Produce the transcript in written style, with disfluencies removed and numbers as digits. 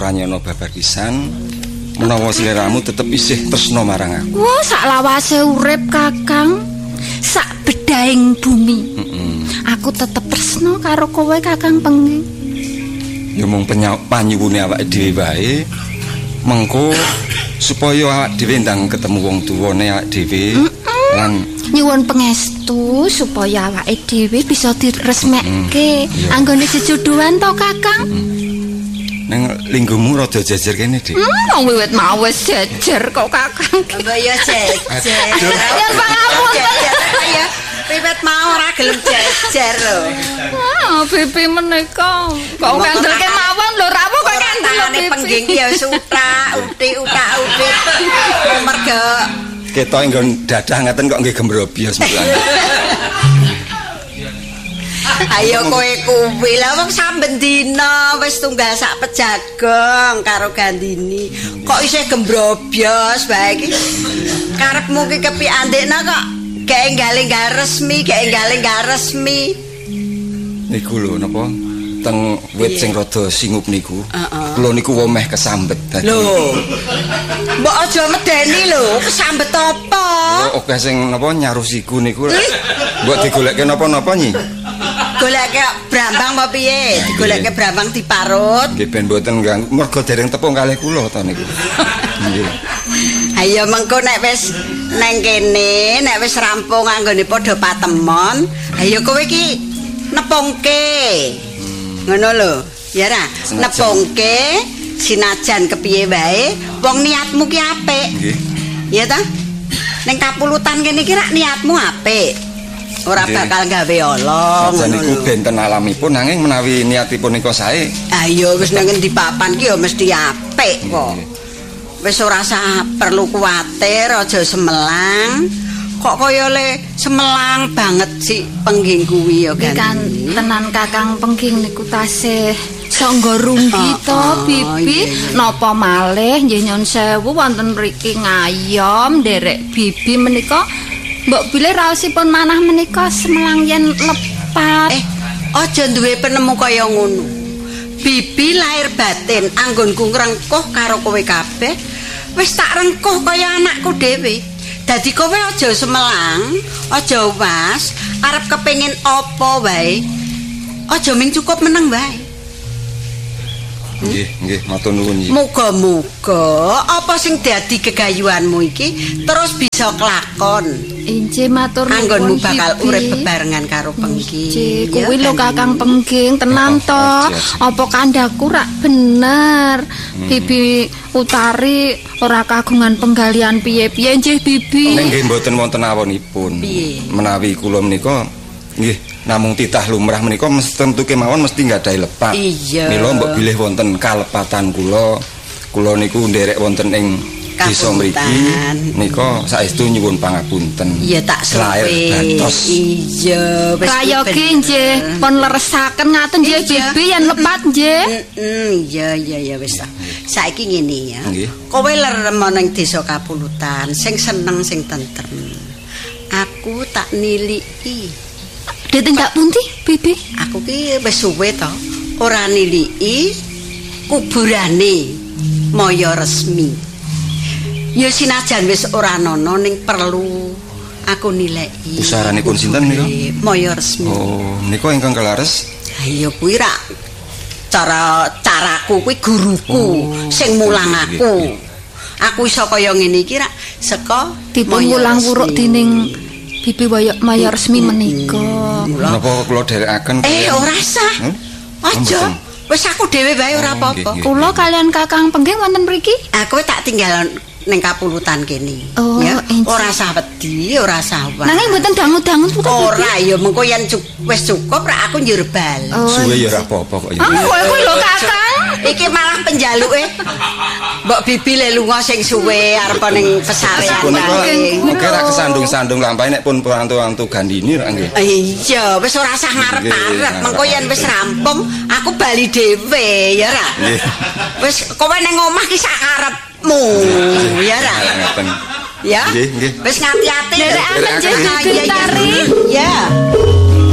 ora nyono babar pisan menawa sliramu tetep isih tresna marang aku. Wah, sak lawase urip Kakang, sak bedahing bumi. Aku tetep tresna karo kowe Kakang Pengging. Ya mung panyuwune awake dhewe wae. Mengko supaya awak dhewe ndang ketemu wong tuwane awak dhewe lan nyuwun pangestu supaya awake dhewe bisa diresmekke anggone jejodohan to Kakang. Nang linggumu rada jejer kene, Dik. Wong wiwit mau wis jejer kok Kakang. Mbak ya jejer. Ya pangapunten ya. Wiwit mau ora gelem jejer lho. Wah, Bibi menika kok kandelke mawon lho, rawo kok kandel Pengging ya sutra, utik. Merga Ketok nggon dadah ngaten kok nggih gembrobyos mulane. Ayo kowe kuwi lha wong samben dina wis tunggal sak pejagong karo Gandini. Kok isih gembrobyos bae iki. Karepmu ki kepi andekna kok gak enggal resmi. Niku lho napa teng wit sing rada singup niku. Kula niku womeh kesambet dadi. Lho. Mbok aja medeni lho, kesambet apa? Oke sing napa nyarusiku niku. Mbok digoleki napa-napa nyi? Goleke brambang apa piye? Digoleke brambang diparut. Nggih ben mboten ganggu mergo dereng tepung kalih kula to niku. Nggih. Ayo mengko nek wis nang kene, nek wis rampung anggone padha patemon, ayo kowe iki nepungke. Ngono lho. Ya ra, nepungke sinajan kepiye wae, wong niatmu ki apik. Nggih. Ya ta? Ning kapulutan kene iki rak niatmu apik. Ora bakal gawe ala ngono niku benten alamipun nanging menawi niatipun nika sae. Ayo wis nang ngendi papan ki ya mesti apik kok. Wis ora usah perlu kuwatir, aja semelang. Kok kaya le semelang banget sih Pengging kuwi ya kan. Tenan Kakang Pengging niku tasih sangga runggi to Bibi. Napa malih nggih nyun sewu wonten mriki ngayom nderek Bibi menika mbok bilih raosipun manah menika semelang yen lepat. Aja duwe penemu kaya ngono. Bibi lahir batin anggonku ngrengkuh karo kowe kabeh. Wis tak rengkuh kaya anakku dhewe. Dadi kowe aja semelang, aja was, arep kepengin apa wae. Aja ming cukup meneng wae. Nggih, matur nuwun nggih. Muga-muga apa sing dadi gegayuhanmu iki terus bisa kelakon. Injih matur nuwun. Anggonmu bakal urip bebarengan karo Pengging. Kuwi lho Kakang Pengging, tenan to. Apa kandhaku rak bener. Bibi Utari ora kagungan penggalian piye-piye nggih Bibi. Nggih mboten wonten awonipun. Menawi kula menika nggih namung titah lumrah menika mesti tentu kemawon mesti nggadahi lepat. Iya. Mila mbok bilih wonten kalepatan kula niku nderek wonten ing desa mriki nika saestu nyuwun pangapunten. Iya tak selair gantos. Iya wis prayogi nggih pun leresaken ngaten nggih Bibi yen lepat nggih. Iya wis ta. Saiki ngene ya. Kowe lerem ning desa Kapulutan sing seneng sing tentrem. Aku tak niliki. Ditindak pundi, Bibi? Aku ki wis suwe to, ora niliki kuburane Maya Resmi. Ya sinajan wis ora ana ning perlu aku nileki. Usaranipun sinten nika? Maya Resmi. Oh, nika ingkang kalares. Ya kuwi rak caraku kuwi guruku sing mulang aku. Aku iso kaya ngene iki rak saka dipun mulang wuruk dening Bibi Maya Resmi menika. Napa kula dherekaken? Ora usah. Aja. Wis aku dhewe wae ora apa-apa. Kula kalian Kakang Pengging wonten mriki? Aku tak tinggal ning Kapulutan kene. Ya, ora usah wedi, ora usah wae. Nanging mboten dangu-dangu putu. Ora, ya mengko yen wis cukup rak aku njur bal. Suwe ya ora apa-apa kok ya. Kowe kuwi lho Kakang. Iki malah penjaluke. Mbok Bibi le lunga sing suwe arep ning pesawean. Oke ra kesandung-sandung lampahe nek pun wantu-wantu Gandini rak nggih. Iya, wis ora usah ngarep-arep. Mengko yen wis rampung, aku bali dhewe ya ra. Wis kowe ning omah ki sak karepmu ya ra. Ngaten. Ya. Nggih, nggih. Wis ngati-ati. Derek amen nggih Tari. Ya.